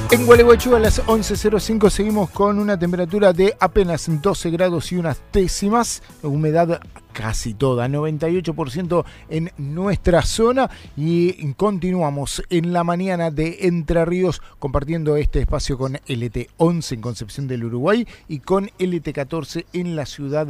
En Gualeguaychú a las 11:05 seguimos con una temperatura de apenas 12 grados y unas décimas, humedad casi toda, 98% en nuestra zona, y continuamos en la mañana de Entre Ríos compartiendo este espacio con LT11 en Concepción del Uruguay y con LT14 en la ciudad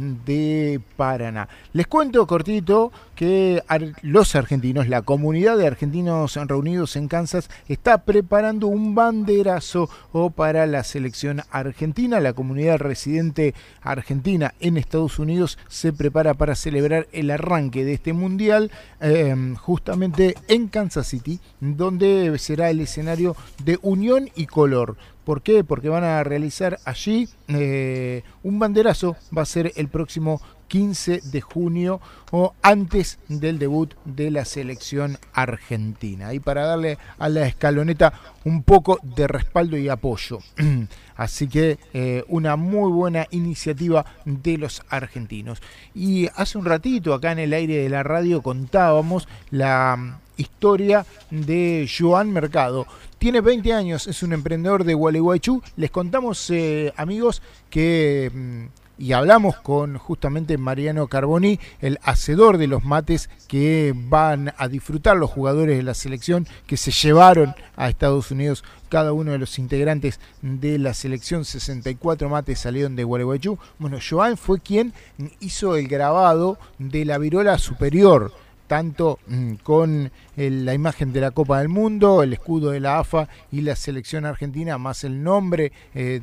de Paraná. Les cuento cortito que los argentinos, la comunidad de argentinos reunidos en Kansas, está preparando un banderazo para la selección argentina. La comunidad residente argentina en Estados Unidos se prepara para celebrar el arranque de este mundial justamente en Kansas City, donde será el escenario de unión y color. ¿Por qué? Porque van a realizar allí un banderazo. Va a ser el próximo 15 de junio o antes del debut de la selección argentina. Y para darle a la escaloneta un poco de respaldo y apoyo. Así que una muy buena iniciativa de los argentinos. Y hace un ratito acá en el aire de la radio contábamos la historia de Joan Mercado. Tiene 20 años, es un emprendedor de Gualeguaychú. Les contamos, amigos, que y hablamos con justamente Mariano Carboni, el hacedor de los mates que van a disfrutar los jugadores de la selección que se llevaron a Estados Unidos. Cada uno de los integrantes de la selección, 64 mates salieron de Gualeguaychú. Bueno, Joan fue quien hizo el grabado de la virola superior, tanto con la imagen de la Copa del Mundo, el escudo de la AFA y la selección argentina, más el nombre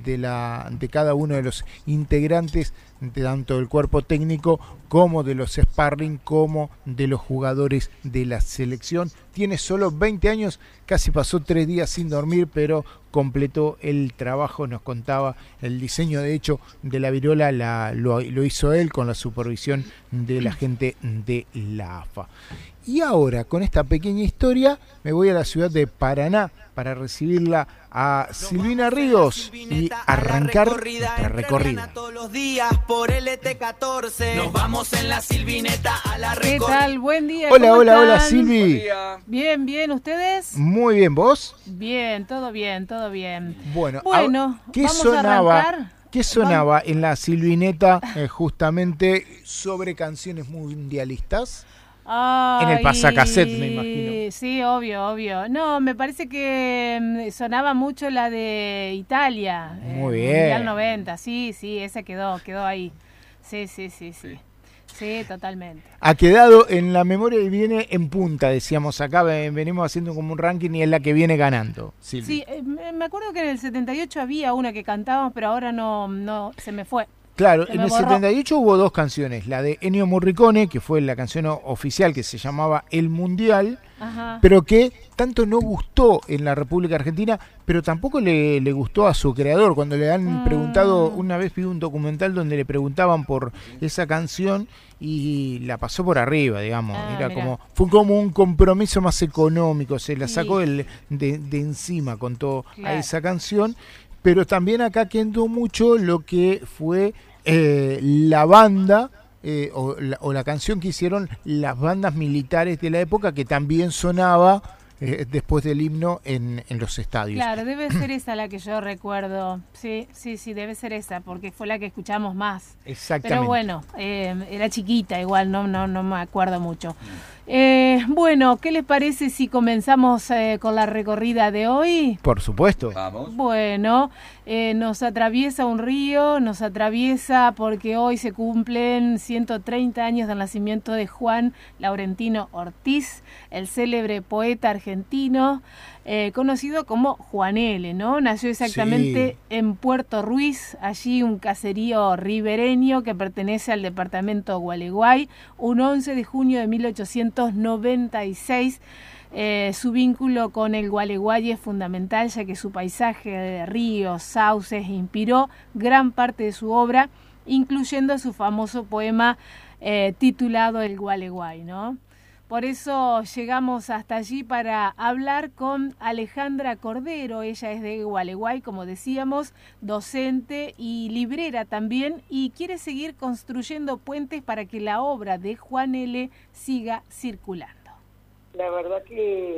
de cada uno de los integrantes, tanto del cuerpo técnico como de los sparring, como de los jugadores de la selección. Tiene solo 20 años, casi pasó 3 días sin dormir, pero completó el trabajo. Nos contaba el diseño, de hecho, de la virola lo hizo él con la supervisión de la gente de la AFA. Y ahora, con esta pequeña historia, me voy a la ciudad de Paraná para recibirla a Silvina Ríos y arrancar nuestra recorrida. Todos los días por LT14. Nos vamos en la Silvineta a la recorrida. ¿Qué tal? Buen día. Hola, hola, hola, Silvi. Bien, bien, ¿ustedes? Muy bien, ¿vos? Bien, todo bien, todo bien. Bueno, ¿qué vamos sonaba? A arrancar? ¿Qué sonaba en la Silvineta justamente sobre canciones mundialistas? En el pasacassette, me imagino. Sí, obvio. No, me parece que sonaba mucho la de Italia. Muy bien. Mundial 90, sí, esa quedó ahí. Sí. Sí, totalmente. Ha quedado en la memoria y viene en punta, decíamos acá, venimos haciendo como un ranking y es la que viene ganando. Silvi. Sí, me acuerdo que en el 78 había una que cantábamos, pero ahora no se me fue. Claro, en el 78 hubo 2 canciones, la de Ennio Morricone, que fue la canción oficial que se llamaba El Mundial, ajá, pero que tanto no gustó en la República Argentina, pero tampoco le gustó a su creador. Cuando le han preguntado, una vez vi un documental donde le preguntaban por esa canción y la pasó por arriba, digamos. Fue como un compromiso más económico, se la sacó de encima con todo a esa canción. Pero también acá quedó mucho lo que fue la banda o la canción que hicieron las bandas militares de la época, que también sonaba después del himno en los estadios. Claro, debe ser esa la que yo recuerdo. Sí, debe ser esa, porque fue la que escuchamos más. Exactamente. Pero bueno, era chiquita igual, no me acuerdo mucho. Bueno, ¿qué les parece si comenzamos con la recorrida de hoy? Por supuesto. Vamos. Bueno, nos atraviesa un río, porque hoy se cumplen 130 años del nacimiento de Juan Laurentino Ortiz, el célebre poeta argentino, conocido como Juan L., ¿no? Nació exactamente en Puerto Ruiz, allí un caserío ribereño que pertenece al departamento Gualeguay, un 11 de junio de 1896. Su vínculo con el Gualeguay es fundamental, ya que su paisaje de ríos, sauces inspiró gran parte de su obra, incluyendo su famoso poema titulado El Gualeguay, ¿no? Por eso llegamos hasta allí para hablar con Alejandra Cordero. Ella es de Gualeguay, como decíamos, docente y librera también, y quiere seguir construyendo puentes para que la obra de Juan L. siga circulando. La verdad que